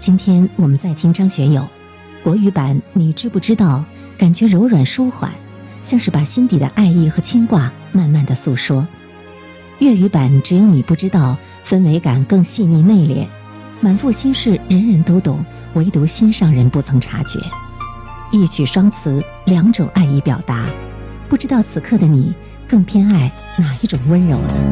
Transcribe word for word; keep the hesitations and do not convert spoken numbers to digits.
今天我们在听张学友国语版，你知不知道？感觉柔软舒缓，像是把心底的爱意和牵挂慢慢的诉说。粤语版只有你不知道，氛围感更细腻内敛，满腹心事人人都懂，唯独心上人不曾察觉。一曲双词，两种爱意表达，不知道此刻的你更偏爱哪一种温柔呢？